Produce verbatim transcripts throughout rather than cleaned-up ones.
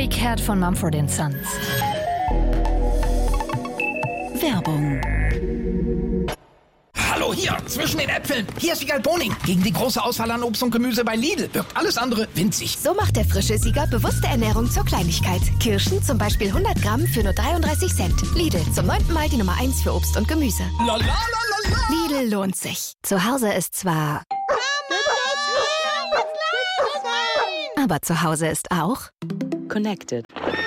Eric Herd von Mumford and Sons. Werbung. Hallo, hier, zwischen den Äpfeln. Hier ist Siegal Boning. Gegen die große Auswahl an Obst und Gemüse bei Lidl wirkt alles andere winzig. So macht der frische Sieger bewusste Ernährung zur Kleinigkeit. Kirschen zum Beispiel hundert Gramm für nur dreiunddreißig Cent. Lidl, zum neunten Mal die Nummer eins für Obst und Gemüse. La, la, la, la, la. Lidl lohnt sich. Zu Hause ist zwar... Aber zu Hause ist auch... Connected.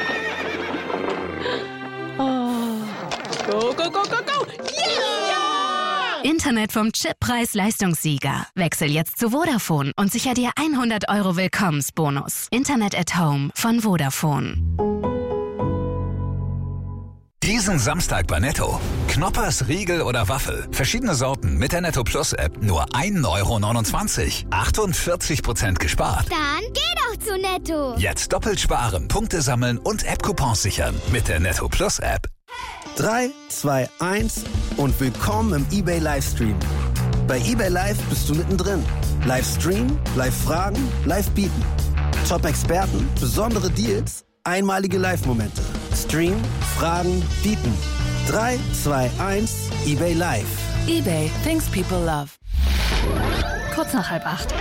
Oh. Go, go, go, go, go! Yeah! Internet vom Chippreis-Leistungssieger. Wechsel jetzt zu Vodafone und sicher dir hundert Euro Willkommensbonus. Internet at Home von Vodafone. Diesen Samstag bei Netto. Knoppers, Riegel oder Waffel. Verschiedene Sorten mit der Netto Plus App. Nur ein Euro neunundzwanzig. achtundvierzig Prozent gespart. Dann geh doch zu Netto. Jetzt doppelt sparen, Punkte sammeln und App-Coupons sichern. Mit der Netto Plus App. drei, zwei, eins und willkommen im eBay Livestream. Bei eBay Live bist du mittendrin. Livestream, Live-Fragen, Live-Bieten. Top-Experten, besondere Deals, einmalige Live-Momente. Stream, Fragen, Bieten. drei, zwei, eins, eBay Live. eBay, things people love. Kurz nach halb acht.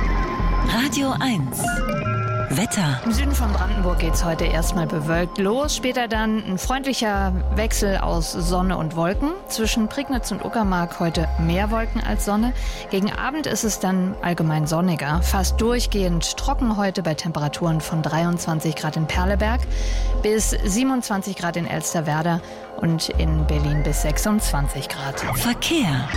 Radio eins. Wetter. Im Süden von Brandenburg geht's heute erstmal bewölkt los. Später dann ein freundlicher Wechsel aus Sonne und Wolken. Zwischen Prignitz und Uckermark heute mehr Wolken als Sonne. Gegen Abend ist es dann allgemein sonniger. Fast durchgehend trocken heute bei Temperaturen von dreiundzwanzig Grad in Perleberg bis siebenundzwanzig Grad in Elsterwerda und in Berlin bis sechsundzwanzig Grad. Verkehr.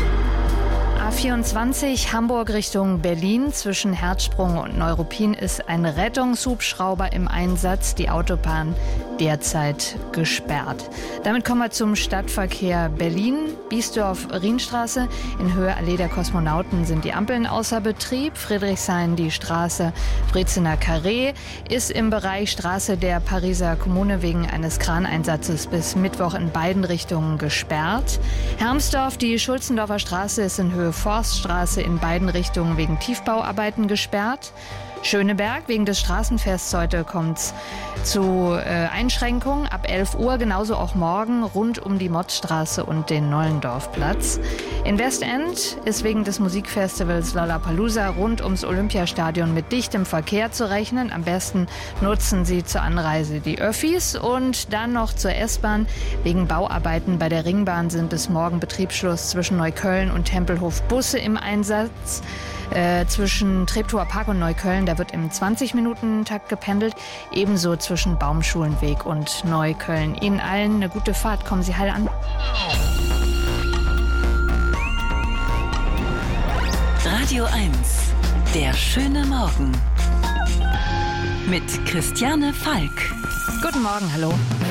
A vierundzwanzig Hamburg Richtung Berlin. Zwischen Herzsprung und Neuruppin ist ein Rettungshubschrauber im Einsatz. Die Autobahn derzeit gesperrt. Damit kommen wir zum Stadtverkehr Berlin. Biesdorf-Rienstraße. In Höhe Allee der Kosmonauten sind die Ampeln außer Betrieb. Friedrichshain die Straße Brezener Carré ist im Bereich Straße der Pariser Kommune wegen eines Kraneinsatzes bis Mittwoch in beiden Richtungen gesperrt. Hermsdorf, die Schulzendorfer Straße ist in Höhe Forststraße in beiden Richtungen wegen Tiefbauarbeiten gesperrt. Schöneberg, wegen des Straßenfests heute kommt es zu äh, Einschränkungen ab elf Uhr, genauso auch morgen rund um die Mottstraße und den Nollendorfplatz. In Westend ist wegen des Musikfestivals Lollapalooza rund ums Olympiastadion mit dichtem Verkehr zu rechnen. Am besten nutzen Sie zur Anreise die Öffis und dann noch zur S-Bahn. Wegen Bauarbeiten bei der Ringbahn sind bis morgen Betriebsschluss zwischen Neukölln und Tempelhof Busse im Einsatz. Äh, zwischen Treptower Park und Neukölln, da wird im zwanzig-Minuten-Takt gependelt. Ebenso zwischen Baumschulenweg und Neukölln. Ihnen allen eine gute Fahrt. Kommen Sie heil an. Radio eins. Der schöne Morgen. Mit Christiane Falk. Guten Morgen, hallo.